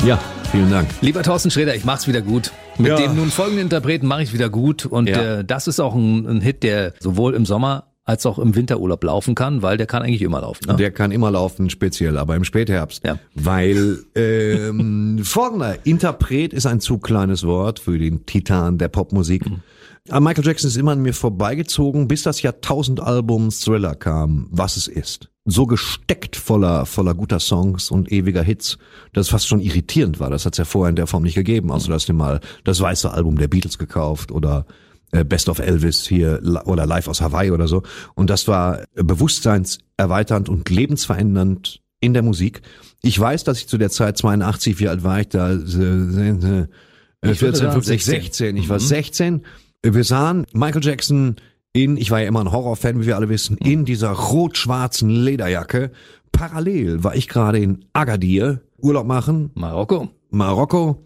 Ja, vielen Dank. Lieber Thorsten Sträter, ich mach's wieder gut. Mit dem nun folgenden Interpreten mache ich wieder gut. Und das ist auch ein Hit, der sowohl im Sommer als auch im Winterurlaub laufen kann, weil der kann eigentlich immer laufen. Ne? Der kann immer laufen, speziell, aber im Spätherbst. Ja. Weil folgender Interpret ist ein zu kleines Wort für den Titan der Popmusik. Michael Jackson ist immer an mir vorbeigezogen, bis das Jahrtausendalbum Thriller kam, was es ist. So gesteckt voller guter Songs und ewiger Hits, dass es fast schon irritierend war. Das hat es ja vorher in der Form nicht gegeben. Also du hast dir mal das weiße Album der Beatles gekauft oder Best of Elvis hier oder Live aus Hawaii oder so. Und das war bewusstseinserweiternd und lebensverändernd in der Musik. Ich weiß, dass ich zu der Zeit 82, wie alt war ich da? 14, 15, 16. Ich war 16. Wir sahen Michael Jackson ich war ja immer ein Horrorfan, wie wir alle wissen, in dieser rot-schwarzen Lederjacke. Parallel war ich gerade in Agadir, Urlaub machen. Marokko.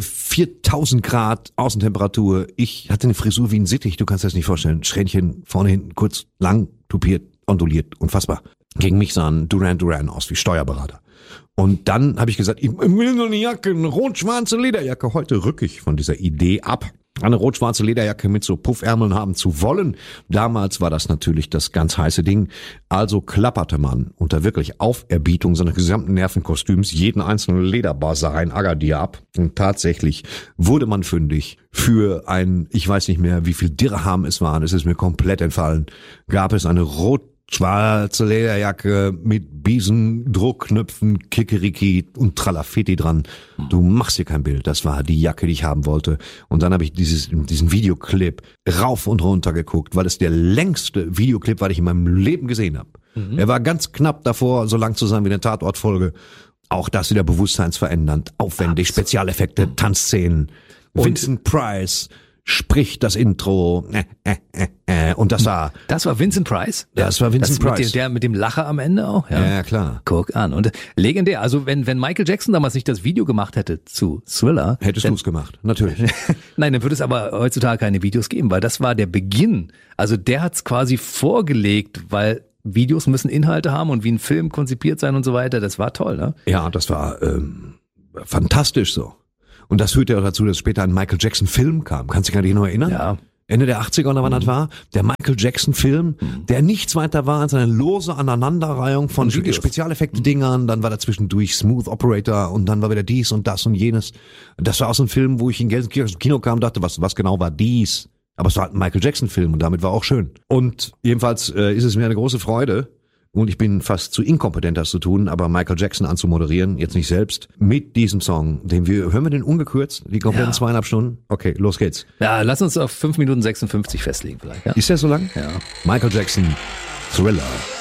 4000 Grad Außentemperatur. Ich hatte eine Frisur wie ein Sittich, du kannst dir das nicht vorstellen. Strähnchen vorne, hinten, kurz, lang, tupiert, onduliert, unfassbar. Gegen mich sahen Duran aus wie Steuerberater. Und dann habe ich gesagt, ich will nur eine Jacke, eine rot-schwarze Lederjacke. Heute rücke ich von dieser Idee ab, eine rot-schwarze Lederjacke mit so Puffärmeln haben zu wollen. Damals war das natürlich das ganz heiße Ding. Also klapperte man unter wirklich Auferbietung seines gesamten Nervenkostüms jeden einzelnen Lederbasar in Agadir ab. Und tatsächlich wurde man fündig. Für ich weiß nicht mehr, wie viel Dirham es waren, es ist mir komplett entfallen, gab es eine rot-schwarze Lederjacke mit Biesen, Druckknöpfen, Kikeriki und Tralafitti dran. Du machst dir kein Bild. Das war die Jacke, die ich haben wollte. Und dann habe ich diesen Videoclip rauf und runter geguckt, weil es der längste Videoclip war, den ich in meinem Leben gesehen habe. Er war ganz knapp davor, so lang zu sein wie eine Tatortfolge. Auch das wieder bewusstseinsverändernd, aufwendig, Spezialeffekte, Tanzszenen. Vincent Price spricht das Intro. Und das war Vincent Price? Das war Vincent Price. Mit dem Lacher am Ende auch? Ja, klar. Guck an. Und legendär. Also wenn Michael Jackson damals nicht das Video gemacht hätte zu Thriller. Hättest du es gemacht, natürlich. Nein, dann würde es aber heutzutage keine Videos geben, weil das war der Beginn. Also der hat es quasi vorgelegt, weil Videos müssen Inhalte haben und wie ein Film konzipiert sein und so weiter. Das war toll, ne? Ja, das war fantastisch so. Und das führte ja auch dazu, dass später ein Michael Jackson Film kam. Kannst du dich an den noch erinnern? Ja. Ende der 80er oder wann das war? Der Michael Jackson Film, der nichts weiter war als eine lose Aneinanderreihung von Spezialeffekte-Dingern. Dann war da zwischendurch Smooth Operator und dann war wieder dies und das und jenes. Das war auch so ein Film, wo ich in Gelsenkirchen ins Kino kam und dachte, was genau war dies? Aber es war halt ein Michael Jackson Film und damit war auch schön. Und jedenfalls ist es mir eine große Freude, und ich bin fast zu inkompetent, das zu tun, aber Michael Jackson anzumoderieren, jetzt nicht selbst, mit diesem Song, hören wir den ungekürzt, die kompletten 2,5 Stunden? Okay, los geht's. Ja, lass uns auf 5 Minuten 56 festlegen vielleicht. Ja? Ist der so lang? Ja. Michael Jackson, Thriller.